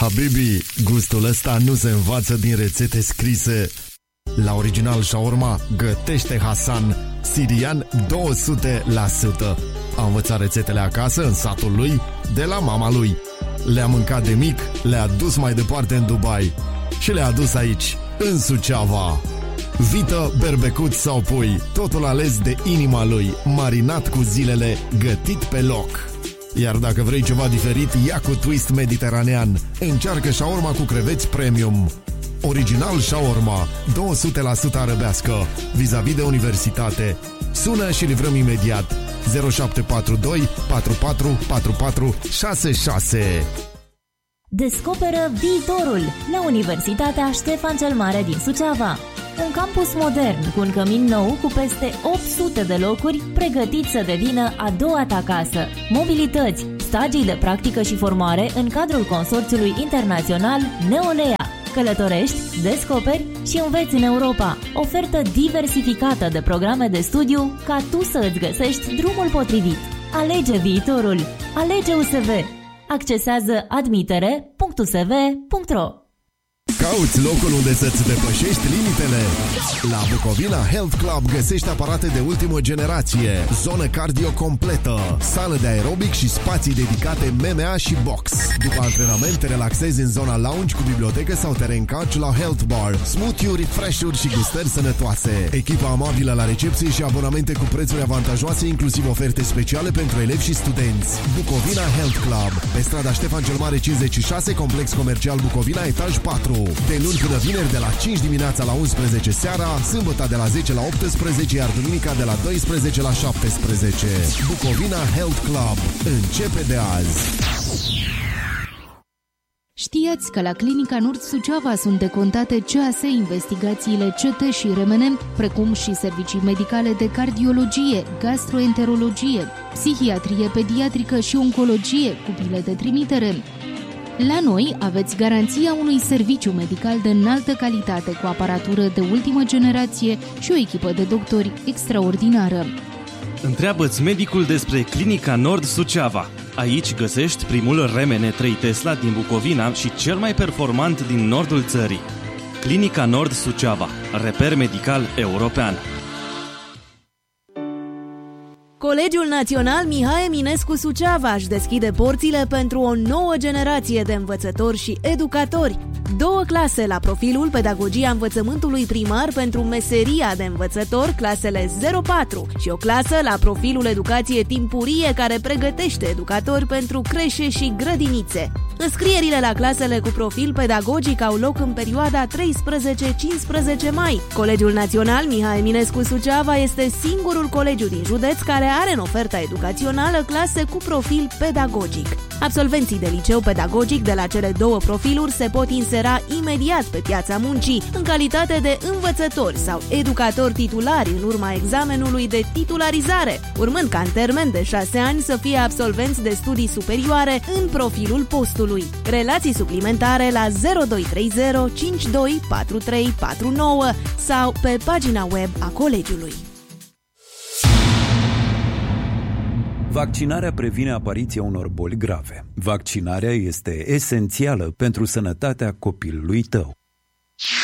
Habibi, gustul ăsta nu se învață din rețete scrise. La Original Shawarma gătește Hasan, sirian 200%. A învățat rețetele acasă, în satul lui, de la mama lui. Le-a mâncat de mic, le-a dus mai departe în Dubai și le-a adus aici, în Suceava. Vită, berbecut sau pui, totul ales de inima lui, marinat cu zilele, gătit pe loc. Iar dacă vrei ceva diferit, ia cu twist mediteranean. Încearcă shawarma cu creveți premium. Original Shawarma, 200% arăbească, vis-a-vis de universitate. Sună și livrăm imediat. 0742 44 44 66. Descoperă viitorul la Universitatea Ștefan cel Mare din Suceava. Un campus modern cu un cămin nou cu peste 800 de locuri pregătit să devină a doua ta casă. Mobilități, stagii de practică și formare în cadrul consorțiului internațional Neolea. Călătorești, descoperi și înveți în Europa. Ofertă diversificată de programe de studiu ca tu să îți găsești drumul potrivit. Alege viitorul. Alege USV. Accesează admitere.usv.ro. Cauți locul unde să-ți depășești limitele? La Bucovina Health Club găsești aparate de ultimă generație, zonă cardio completă, sală de aerobic și spații dedicate MMA și box. După antrenament te relaxezi în zona lounge cu bibliotecă sau teren couch la Health Bar, smoothie-uri, fresh-uri și gustări sănătoase. Echipa amabilă la recepție și abonamente cu prețuri avantajoase, inclusiv oferte speciale pentru elevi și studenți. Bucovina Health Club, pe strada Ștefan cel Mare 56, complex comercial Bucovina, etaj 4. De luni până vineri de la 5 dimineața la 11 seara, sâmbătă de la 10 la 18, iar duminica de la 12 la 17. Bucovina Health Club. Începe de azi. Știați că la Clinica Nord Suceava sunt decontate CAS, investigațiile CT și RMN, precum și servicii medicale de cardiologie, gastroenterologie, psihiatrie pediatrică și oncologie, cu bile de trimitere. La noi aveți garanția unui serviciu medical de înaltă calitate cu aparatură de ultimă generație și o echipă de doctori extraordinară. Întreabă-ți medicul despre Clinica Nord Suceava. Aici găsești primul RMN 3 Tesla din Bucovina și cel mai performant din nordul țării. Clinica Nord Suceava, reper medical european. Colegiul Național Mihai Eminescu Suceava își deschide porțile pentru o nouă generație de învățători și educatori. 2 clase la profilul Pedagogia Învățământului Primar pentru meseria de învățător, clasele 04, și o clasă la profilul Educație Timpurie, care pregătește educatori pentru creșe și grădinițe. Înscrierile la clasele cu profil pedagogic au loc în perioada 13-15 mai. Colegiul Național Mihai Eminescu Suceava este singurul colegiu din județ care are în oferta educațională clase cu profil pedagogic. Absolvenții de liceu pedagogic de la cele 2 profiluri se pot insera imediat pe piața muncii în calitate de învățători sau educatori titulari în urma examenului de titularizare, urmând ca în termen de 6 ani să fie absolvenți de studii superioare în profilul postului. Relații suplimentare la 0230 52 43 49 sau pe pagina web a colegiului. Vaccinarea previne apariția unor boli grave. Vaccinarea este esențială pentru sănătatea copilului tău.